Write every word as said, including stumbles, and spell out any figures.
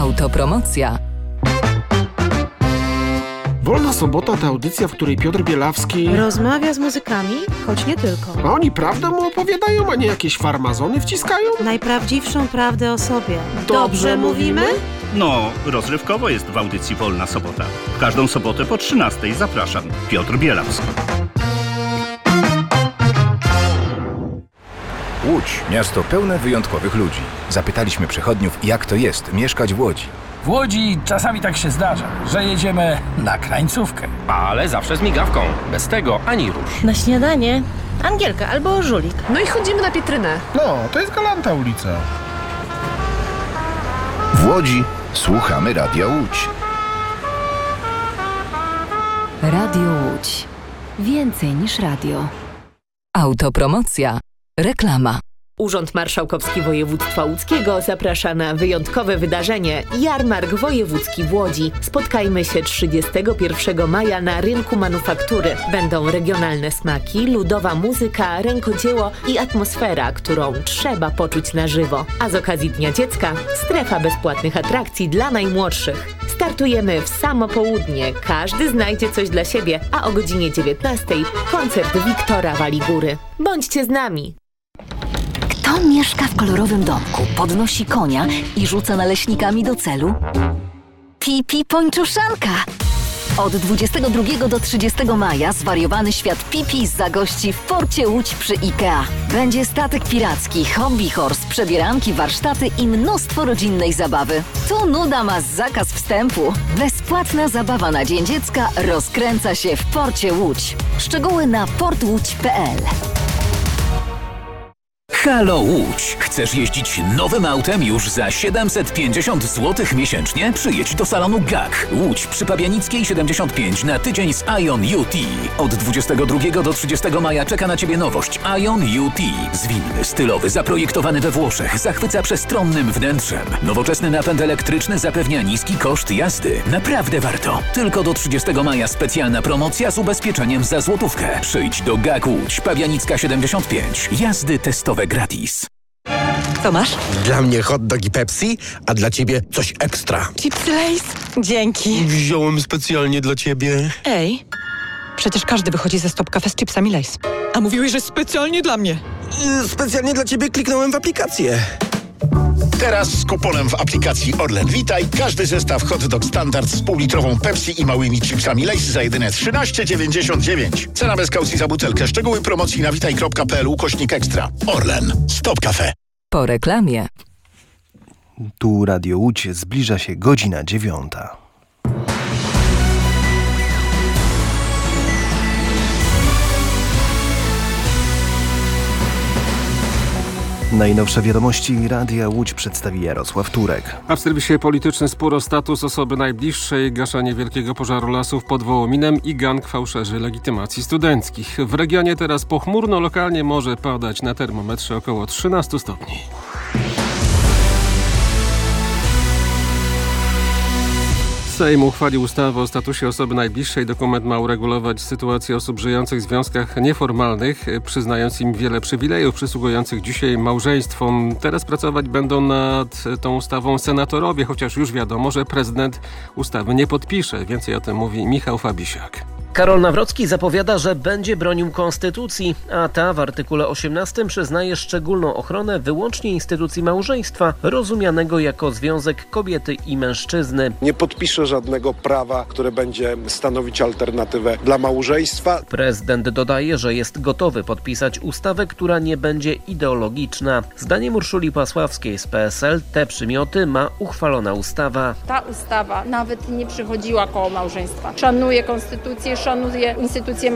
Autopromocja. Wolna Sobota to audycja, w której Piotr Bielawski rozmawia z muzykami, choć nie tylko. A oni prawdę mu opowiadają, a nie jakieś farmazony wciskają? Najprawdziwszą prawdę o sobie. Dobrze, Dobrze mówimy? No, rozrywkowo jest w audycji Wolna Sobota. W każdą sobotę po trzynastej zapraszam. Piotr Bielawski. Łódź, miasto pełne wyjątkowych ludzi. Zapytaliśmy przechodniów, jak to jest mieszkać w Łodzi. W Łodzi czasami tak się zdarza, że jedziemy na krańcówkę. Ale zawsze z migawką. Bez tego ani rusz. Na śniadanie Angielka albo żulik. No i chodzimy na Pietrynę. No, to jest Galanta ulica. W Łodzi słuchamy Radia Łódź. Radio Łódź. Więcej niż radio. Autopromocja. Reklama. Urząd Marszałkowski Województwa Łódzkiego zaprasza na wyjątkowe wydarzenie Jarmark Wojewódzki w Łodzi. Spotkajmy się trzydziestego pierwszego maja na Rynku Manufaktury. Będą regionalne smaki, ludowa muzyka, rękodzieło i atmosfera, którą trzeba poczuć na żywo. A z okazji Dnia Dziecka strefa bezpłatnych atrakcji dla najmłodszych. Startujemy w samo południe. Każdy znajdzie coś dla siebie, a o godzinie dziewiętnastej koncert Wiktora Waligury. Bądźcie z nami! Kto mieszka w kolorowym domku, podnosi konia i rzuca naleśnikami do celu? Pipi Pończuszanka! Od dwudziestego drugiego do trzydziestego maja zwariowany świat Pipi zagości w porcie Łódź przy IKEA. Będzie statek piracki, hobby horse, przebieranki, warsztaty i mnóstwo rodzinnej zabawy. Tu nuda ma zakaz wstępu. Bezpłatna zabawa na Dzień Dziecka rozkręca się w porcie Łódź. Szczegóły na port łódź kropka p l. Halo Łódź! Chcesz jeździć nowym autem już za siedemset pięćdziesiąt złotych miesięcznie? Przyjedź do salonu G A K. Łódź przy Pabianickiej siedemdziesiąt pięć na tydzień z Ion U T. Od dwudziestego drugiego do trzydziestego maja czeka na Ciebie nowość Ion U T. Zwinny, stylowy, zaprojektowany we Włoszech, zachwyca przestronnym wnętrzem. Nowoczesny napęd elektryczny zapewnia niski koszt jazdy. Naprawdę warto. Tylko do trzydziestego maja specjalna promocja z ubezpieczeniem za złotówkę. Przyjdź do G A K Łódź, Pabianicka siedemdziesiąt pięć. Jazdy testowe gratis. Co masz? Dla mnie hot dog i Pepsi, a dla ciebie coś ekstra. Chipsy Lay's? Dzięki. Wziąłem specjalnie dla ciebie. Ej, przecież każdy wychodzi ze Stop Cafe z chipsami Lay's. A mówiłeś, że specjalnie dla mnie. Specjalnie dla ciebie kliknąłem w aplikację. Teraz z kuponem w aplikacji Orlen Witaj każdy zestaw hot dog standard z półlitrową Pepsi i małymi chipsami Lay's za jedyne trzynaście dziewięćdziesiąt dziewięć. Cena bez kaucji za butelkę. Szczegóły promocji na witaj kropka p l ukośnik ekstra. Orlen. Stop Cafe. Po reklamie. Tu Radio Łódź, zbliża się godzina dziewiąta. Najnowsze wiadomości Radia Łódź przedstawi Jarosław Turek. A w serwisie polityczny spór o status osoby najbliższej, gaszenie wielkiego pożaru lasów pod Wołominem i gang fałszerzy legitymacji studenckich. W regionie teraz pochmurno, lokalnie może padać, na termometrze około trzynaście stopni. Sejm uchwalił ustawę o statusie osoby najbliższej. Dokument ma uregulować sytuację osób żyjących w związkach nieformalnych, przyznając im wiele przywilejów przysługujących dzisiaj małżeństwom. Teraz pracować będą nad tą ustawą senatorowie, chociaż już wiadomo, że prezydent ustawy nie podpisze. Więcej o tym mówi Michał Fabisiak. Karol Nawrocki zapowiada, że będzie bronił konstytucji, a ta w artykule osiemnastym przyznaje szczególną ochronę wyłącznie instytucji małżeństwa, rozumianego jako związek kobiety i mężczyzny. Nie podpisze żadnego prawa, które będzie stanowić alternatywę dla małżeństwa. Prezydent dodaje, że jest gotowy podpisać ustawę, która nie będzie ideologiczna. Zdaniem Urszuli Pasławskiej z P S L te przymioty ma uchwalona ustawa. Ta ustawa nawet nie przychodziła koło małżeństwa. Szanuje konstytucję, szanuje instytucje